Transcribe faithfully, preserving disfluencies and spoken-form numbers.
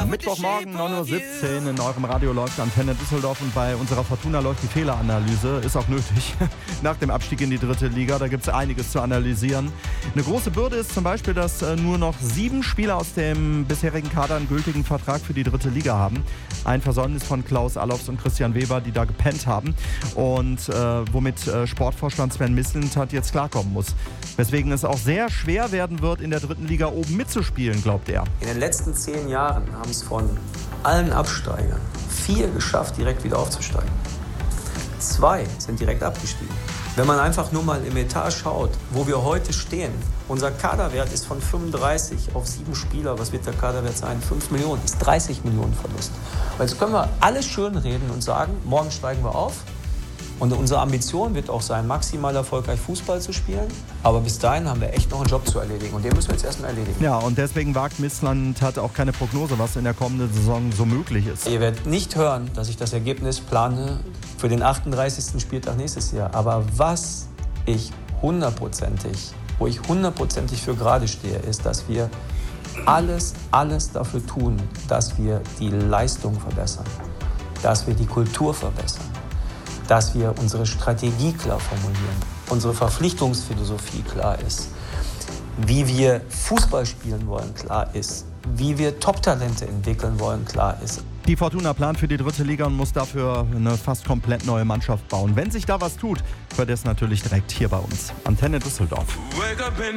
Mittwochmorgen, neun Uhr siebzehn, in eurem Radio läuft Antenne Düsseldorf und bei unserer Fortuna läuft die Fehleranalyse. Ist auch nötig. Nach dem Abstieg in die dritte Liga, da gibt es einiges zu analysieren. Eine große Bürde ist zum Beispiel, dass äh, nur noch sieben Spieler aus dem bisherigen Kader einen gültigen Vertrag für die dritte Liga haben. Ein Versäumnis von Klaus Allofs und Christian Weber, die da gepennt haben und äh, womit äh, Sportvorstand Sven Mislintat jetzt klarkommen muss. Weswegen es auch sehr schwer werden wird, in der dritten Liga oben mitzuspielen, glaubt er. In den letzten zehn Jahren haben es von allen Absteigern vier geschafft, direkt wieder aufzusteigen. Zwei sind direkt abgestiegen. Wenn man einfach nur mal im Etat schaut, wo wir heute stehen, unser Kaderwert ist von fünfunddreißig auf sieben Spieler. Was wird der Kaderwert sein? fünf Millionen. Das ist dreißig Millionen Verlust. Und jetzt können wir alles schön reden und sagen, morgen steigen wir auf. Und unsere Ambition wird auch sein, maximal erfolgreich Fußball zu spielen. Aber bis dahin haben wir echt noch einen Job zu erledigen. Und den müssen wir jetzt erstmal erledigen. Ja, und deswegen wagt Mislintat auch keine Prognose, was in der kommenden Saison so möglich ist. Ihr werdet nicht hören, dass ich das Ergebnis plane für den achtunddreißigsten Spieltag nächstes Jahr. Aber was ich hundertprozentig, wo ich hundertprozentig für gerade stehe, ist, dass wir alles, alles dafür tun, dass wir die Leistung verbessern, dass wir die Kultur verbessern, dass wir unsere Strategie klar formulieren, unsere Verpflichtungsphilosophie klar ist, wie wir Fußball spielen wollen, klar ist, wie wir Top-Talente entwickeln wollen, klar ist. Die Fortuna plant für die dritte Liga und muss dafür eine fast komplett neue Mannschaft bauen. Wenn sich da was tut, hört ihr es natürlich direkt hier bei uns. Antenne Düsseldorf.